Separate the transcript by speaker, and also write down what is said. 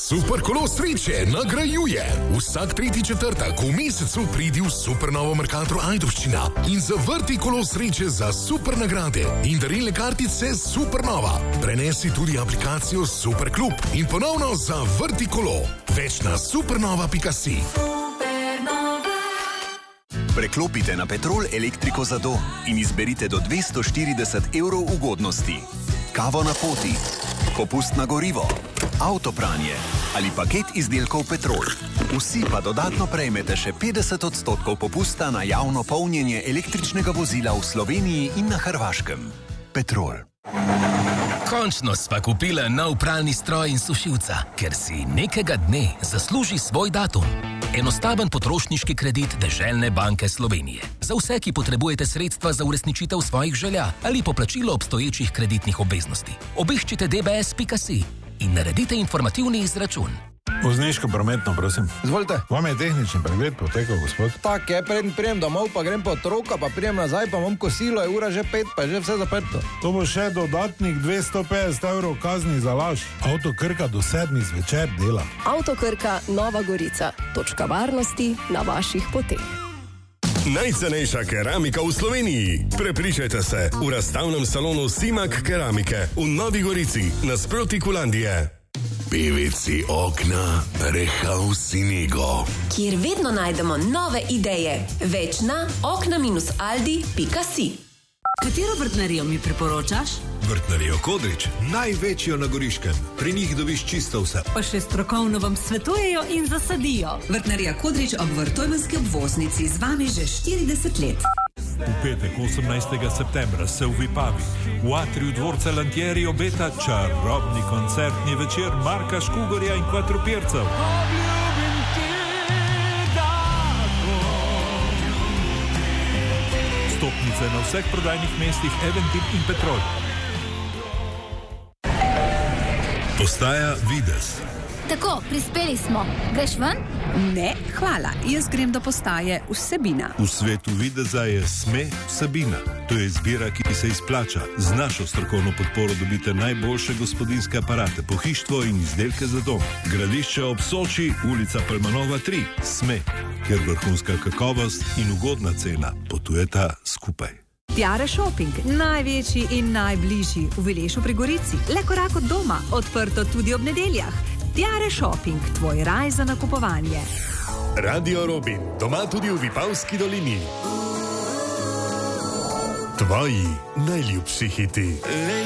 Speaker 1: Super kolo sreče nagrajuje. Vsak tretji četrtek v mesecu pridi v Supernovo Mercator Ajdovščina in zavrti kolo sreče za super nagrade in darilne kartice Supernova. Prenesi tudi aplikacijo Superklub in ponovno zavrti kolo. Več na supernova.si.
Speaker 2: Preklopite na Petrol elektriko za dom in izberite do 240 evrov ugodnosti. Kavo na poti, popust na gorivo, avtopranje ali paket izdelkov Petrol. Vsi pa dodatno prejmete še 50% popusta na javno polnjenje električnega vozila v Sloveniji in na Hrvaškem. Petrol.
Speaker 3: Končno sva kupila nov pralni stroj in sušilca, ker si nekega dne zasluži svoj datum. Enostaven potrošniški kredit Deželne banke Slovenije. Za vse, ki potrebujete sredstva za uresničitev svojih želja ali poplačilo obstoječih kreditnih obveznosti. Obiščite dbs.si in naredite informativni izračun.
Speaker 4: Vozniško prometno, prosim.
Speaker 5: Izvolite.
Speaker 4: Vam je tehnični pregled potekal, gospod?
Speaker 5: Tak je, preden prijem domov, pa grem po otroka, pa prijem nazaj, pa imam kosilo, je ura že 5, pa je že vse zaprto.
Speaker 4: To bo še dodatnih 250 evrov kazni za laž. Avto Krka do 7 zvečer dela.
Speaker 6: Avto Krka Nova Gorica. Točka varnosti na vaših poteh.
Speaker 7: Najcenejša keramika v Sloveniji. Prepričajte se v razstavnem salonu Simak Keramike v Novi Gorici, nasproti Kulandije.
Speaker 1: PVC okna Rehaus-Sinego,
Speaker 8: kjer vedno najdemo nove ideje. Več na okna-aldi.si.
Speaker 9: Katero vrtnarijo mi priporočaš?
Speaker 10: Vrtnarijo Kodrič, največjo na Goriškem. Pri njih dobiš čisto vse.
Speaker 9: Pa še strokovno vam svetujejo in zasadijo.
Speaker 11: Vrtnarija Kodrič ob Vrtojmenski obvoznici z vami že 40 let.
Speaker 12: V petek 18. septembra se v Vipavi v atriju dvorca Lantieri obeta čarobni koncertni večer Marka Škugorja in Kvatropircev. Stopnice na vseh prodajnih mestih Eventim in Petrol.
Speaker 10: Postaja Vides.
Speaker 13: Tako, prispeli smo. Greš ven?
Speaker 11: Ne, hvala. Jaz grem do postaje Vsebina.
Speaker 10: V svetu videza je SME Vsebina. To je izbira, ki se izplača. Z našo strokovno podporo dobite najboljše gospodinjske aparate, pohištvo in izdelke za dom. Gradišče ob Soči, ulica Palmanova 3. SME, kjer vrhunska kakovost in ugodna cena potujeta skupaj.
Speaker 14: Tiare Shopping, največji in najbližji v Vilešu pri Gorici. Le korak od doma, odprto tudi ob nedeljah. Tiare Shopping, tvoj raj za nakupovanje.
Speaker 7: Radio Robin, doma tudi v Vipavski dolini. Tvoji najljubši hiti.